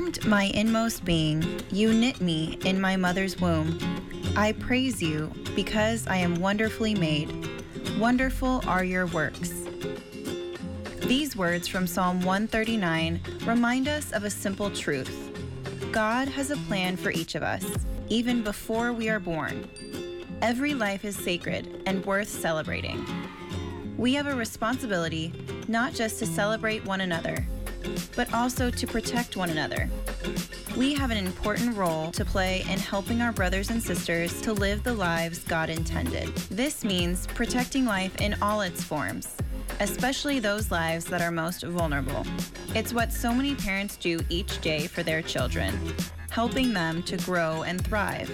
formed my inmost being. You knit me in my mother's womb. I praise you because I am wonderfully made. Wonderful are your works. These words from Psalm 139 remind us of a simple truth. God has a plan for each of us, even before we are born. Every life is sacred and worth celebrating. We have a responsibility not just to celebrate one another, but also to protect one another. We have an important role to play in helping our brothers and sisters to live the lives God intended. This means protecting life in all its forms, especially those lives that are most vulnerable. It's what so many parents do each day for their children, helping them to grow and thrive.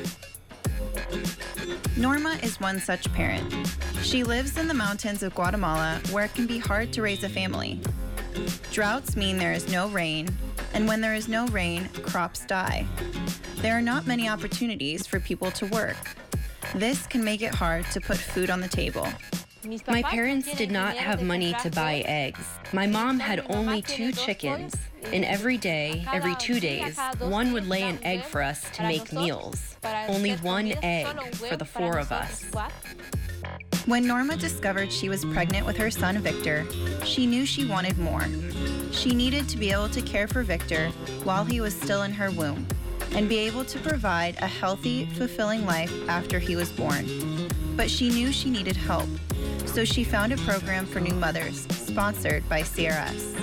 Norma is one such parent. She lives in the mountains of Guatemala, where it can be hard to raise a family. Droughts mean there is no rain, and when there is no rain, crops die. There are not many opportunities for people to work. This can make it hard to put food on the table. My parents did not have money to buy eggs. My mom had only 2 chickens, and every day, every 2 days, one would lay an egg for us to make meals. Only 1 egg for the 4 of us. When Norma discovered she was pregnant with her son Victor, she knew she wanted more. She needed to be able to care for Victor while he was still in her womb, and be able to provide a healthy, fulfilling life after he was born. But she knew she needed help, so she found a program for new mothers, sponsored by CRS.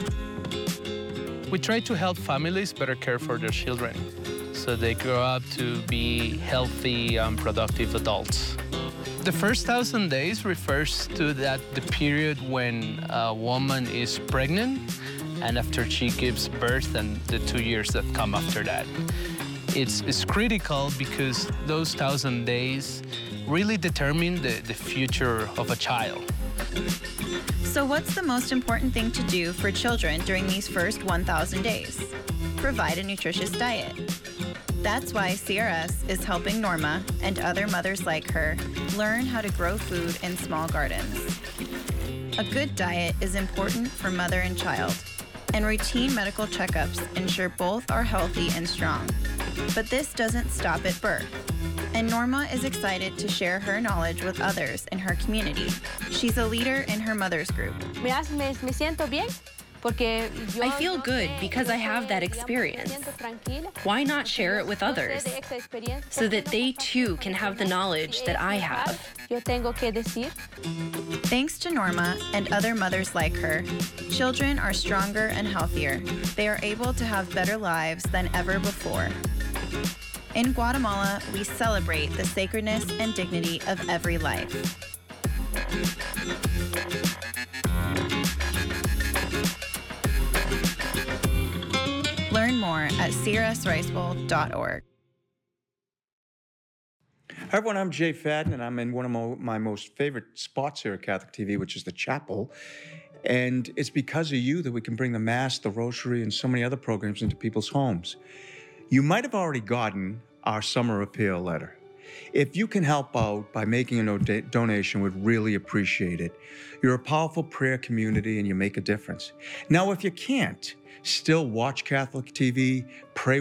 We try to help families better care for their children, so they grow up to be healthy and productive adults. The first 1,000 days refers to the period when a woman is pregnant and after she gives birth and the 2 years that come after that. It's critical because those 1,000 days really determine the future of a child. So what's the most important thing to do for children during these first 1,000 days? Provide a nutritious diet. That's why CRS is helping Norma and other mothers like her learn how to grow food in small gardens. A good diet is important for mother and child, and routine medical checkups ensure both are healthy and strong. But this doesn't stop at birth, and Norma is excited to share her knowledge with others in her community. She's a leader in her mother's group. Me siento bien. I feel good because I have that experience. Why not share it with others so that they too can have the knowledge that I have? Thanks to Norma and other mothers like her, children are stronger and healthier. They are able to have better lives than ever before. In Guatemala, we celebrate the sacredness and dignity of every life. Learn more at crsricebowl.org. Hi, everyone. I'm Jay Fadden, and I'm in one of my most favorite spots here at Catholic TV, which is the chapel. And it's because of you that we can bring the Mass, the Rosary, and so many other programs into people's homes. You might have already gotten our summer appeal letter. If you can help out by making a donation, we'd really appreciate it. You're a powerful prayer community, and you make a difference. Now, if you can't, still watch Catholic TV, pray